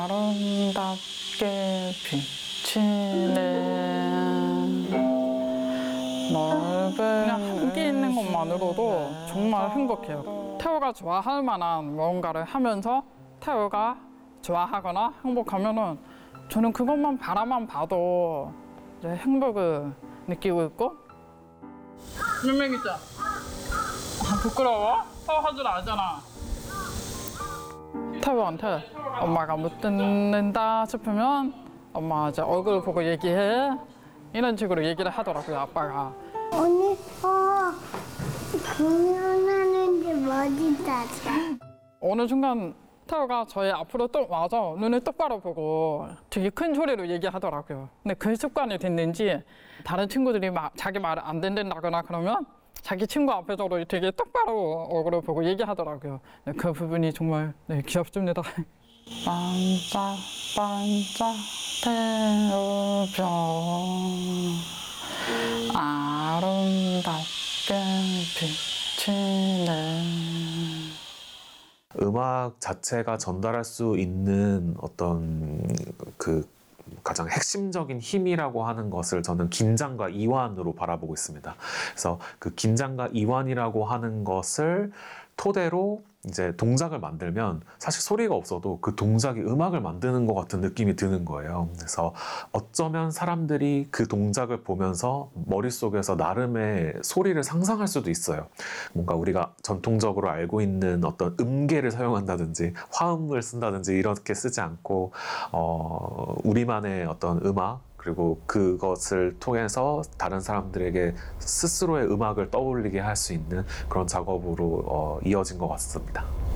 아름답게 비치는 넓은 그냥 함께 있는 것만으로도 정말 행복해요. 태호가 좋아할 만한 뭔가를 하면서 태호가 좋아하거나 행복하면은 저는 그것만 바라만 봐도 이제 행복을 느끼고 있고. 몇 명이죠? 부끄러워? 태호 할 줄 알잖아. 태호한테 엄마가 못 듣는다 싶으면 엄마 이제 얼굴 보고 얘기해. 이런 식으로 얘기를 하더라고요, 아빠가. 오늘 공연하는데 멋있다. 어느 순간 태호가 저희 앞으로 또 와서 눈을 똑바로 보고 되게 큰 소리로 얘기하더라고요. 근데 그 습관이 됐는지 다른 친구들이 자기 말을 안 듣는다거나 그러면 자기 친구 앞에서도 되게 똑바로 얼굴을 보고 얘기하더라고요. 그 부분이 정말 귀엽습니다. 반짝반짝 태우별 아름답게 비치네. 음악 자체가 전달할 수 있는 어떤 그 가장 핵심적인 힘이라고 하는 것을 저는 긴장과 이완으로 바라보고 있습니다. 그래서 그 긴장과 이완이라고 하는 것을 토대로 이제 동작을 만들면 사실 소리가 없어도 그 동작이 음악을 만드는 것 같은 느낌이 드는 거예요. 그래서 어쩌면 사람들이 그 동작을 보면서 머릿속에서 나름의 소리를 상상할 수도 있어요. 뭔가 우리가 전통적으로 알고 있는 어떤 음계를 사용한다든지 화음을 쓴다든지 이렇게 쓰지 않고 우리만의 어떤 음악 그리고 그것을 통해서 다른 사람들에게 스스로의 음악을 떠올리게 할 수 있는 그런 작업으로 이어진 것 같습니다.